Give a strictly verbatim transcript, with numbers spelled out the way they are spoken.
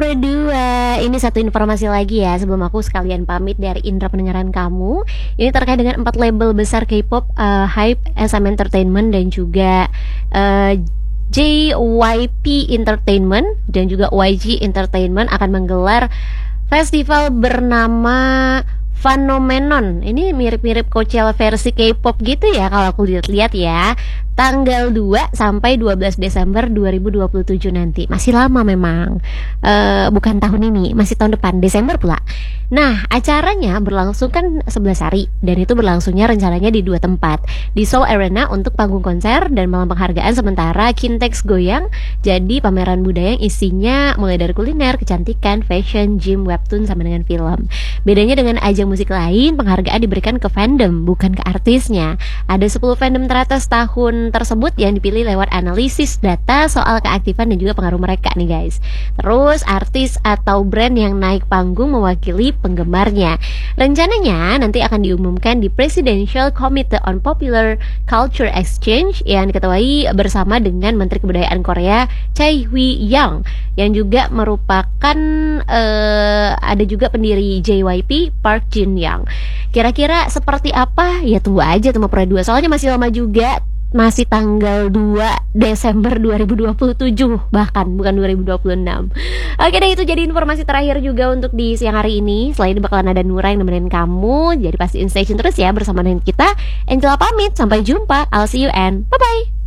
berdua. Ini satu informasi lagi ya sebelum aku sekalian pamit dari indera pendengaran kamu. Ini terkait dengan empat label besar K-pop, uh, Hype, S M Entertainment dan juga uh, J Y P Entertainment dan juga Y G Entertainment akan menggelar festival bernama Phenomenon. Ini mirip-mirip Coachella versi K-pop gitu ya kalau aku lihat-lihat ya. Tanggal dua sampai dua belas Desember dua ribu dua puluh tujuh nanti. Masih lama memang. Uh, bukan tahun ini, masih tahun depan, Desember pula. Nah, acaranya berlangsung kan sebelas hari dan itu berlangsungnya rencananya di dua tempat. Di Seoul Arena untuk panggung konser dan malam penghargaan, sementara Kintex Goyang jadi pameran budaya yang isinya mulai dari kuliner, kecantikan, fashion, gym, webtoon sama dengan film. Bedanya dengan ajang musik lain, penghargaan diberikan ke fandom, bukan ke artisnya. Ada sepuluh fandom teratas tahun tersebut yang dipilih lewat analisis data soal keaktifan dan juga pengaruh mereka nih guys. Terus artis atau brand yang naik panggung mewakili penggemarnya. Rencananya nanti akan diumumkan di Presidential Committee on Popular Culture Exchange yang diketuai bersama dengan Menteri Kebudayaan Korea Choi Hwi-young yang juga merupakan uh, ada juga pendiri J Y P Park Jin-young. Kira-kira seperti apa? Ya tunggu aja temu Pro dua. Soalnya masih lama juga. Masih tanggal dua Desember dua ribu dua puluh tujuh bahkan, bukan dua ribu dua puluh enam. Oke deh, itu jadi informasi terakhir juga untuk di siang hari ini. Selain ini bakalan ada Nura yang nemenin kamu. Jadi pastiin stay tune terus ya bersama dengan kita. Angela pamit, sampai jumpa. I'll see you and bye-bye.